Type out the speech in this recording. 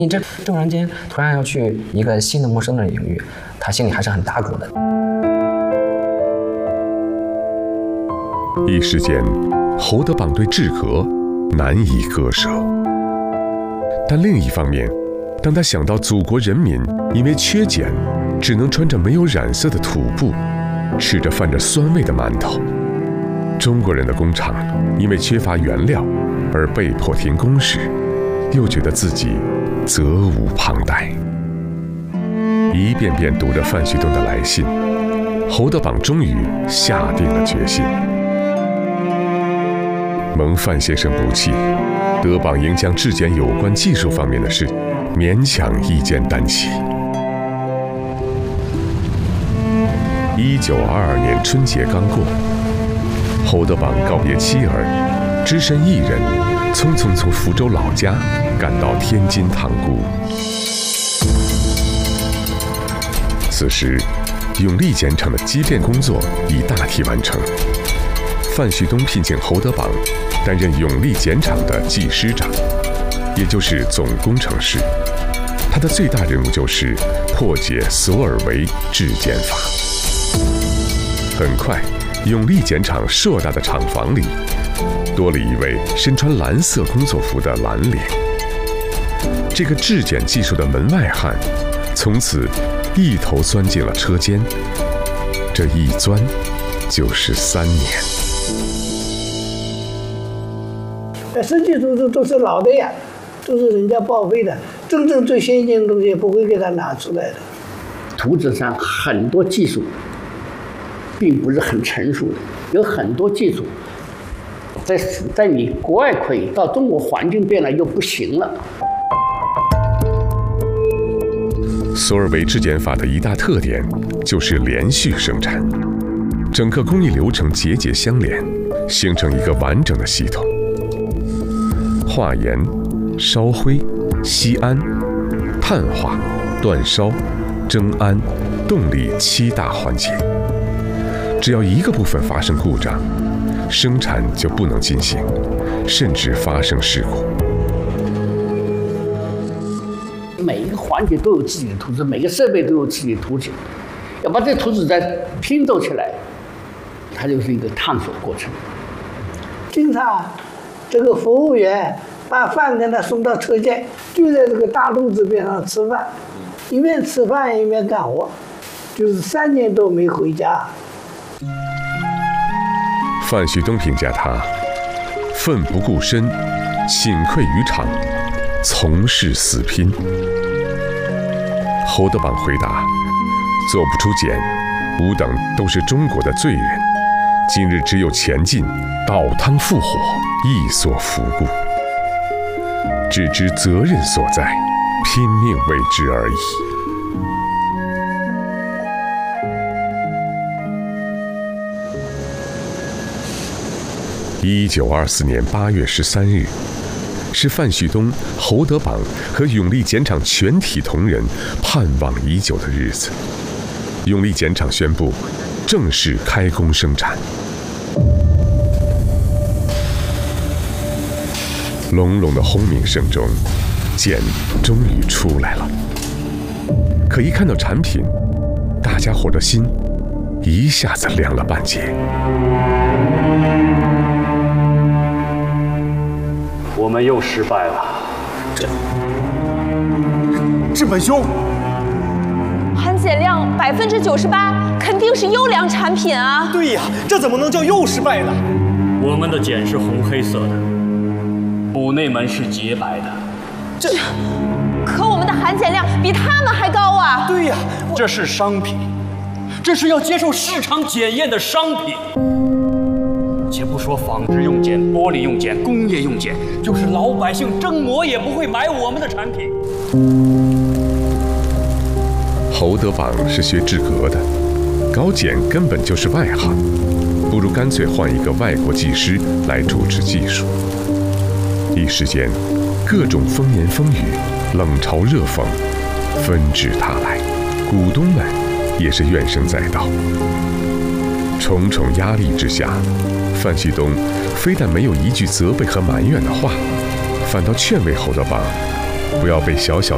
你这突然间要去一个新的陌生的领域，他心里还是很打鼓的。 一时间，侯德榜对治革难以割舍。但另一方面，当他想到祖国人民因为缺碱，只能穿着没有染色的土布，吃着泛着酸味的馒头；中国人的工厂因为缺乏原料而被迫停工时，又觉得自己责无旁贷。一遍遍读着范旭东的来信，侯德榜终于下定了决心。蒙范先生不弃，德榜应将质检有关技术方面的事勉强一肩担起。1922年春节刚过，侯德榜告别妻儿，只身一人，匆匆从福州老家赶到天津塘沽。此时，永利碱厂的机电工作已大体完成。范旭东聘请侯德榜担任永利碱厂的技师长，也就是总工程师。他的最大任务就是破解索尔维质检法。很快，永利碱厂硕大的厂房里多了一位身穿蓝色工作服的蓝领。这个质检技术的门外汉，从此一头钻进了车间，这一钻就是3年。 设计图纸都是老的呀，都是人家报废的，真正最先进的东西不会给他拿出来的。 图纸上很多技术并不是很成熟的，有很多技术在你国外可以，到中国环境变了又不行了。 索尔维质检法的一大特点就是连续生产，整个工艺流程节节相连，形成一个完整的系统。化盐、烧灰、吸氨、碳化、煅烧、蒸氨、动力7大环节。只要一个部分发生故障，生产就不能进行，甚至发生事故。 每一个环节都有自己的图纸，每个设备都有自己的图纸，要把这图纸再拼凑起来，它就是一个探索过程。 经常这个服务员把饭给他送到车间，就在这个大路子边上吃饭，一边吃饭一边干活，就是3年都没回家。 范旭东评价他奋不顾身，寝愧于场，从事死拼。侯德榜回答：做不出碱，吾等都是中国的罪人，今日只有前进，倒汤复火，亦所弗顾。只知责任所在，拼命为之而已。1924年8月13日，是范旭东、侯德榜和永利碱厂全体同仁盼望已久的日子。永利碱厂宣布正式开工生产。隆隆的轰鸣声中，碱终于出来了。可一看到产品，大家伙的心一下子凉了半截。 我们又失败了。 治本兄， 含碱量98%，肯定是优良产品啊！ 对呀，这怎么能叫又失败呢？ 我们的碱是红黑色的，补内门是洁白的。 可我们的含碱量比他们还高啊！ 对呀， 这是商品，这是要接受市场检验的商品。且不说纺织用碱、玻璃用碱、工业用碱，就是老百姓蒸馍也不会买我们的产品。 侯德榜是学制革的，搞碱根本就是外行，不如干脆换一个外国技师来主持技术。一时间，各种风言风语、冷嘲热讽纷至沓来，股东们也是怨声载道。重重压力之下，范旭东非但没有一句责备和埋怨的话，反倒劝慰侯德榜不要被小小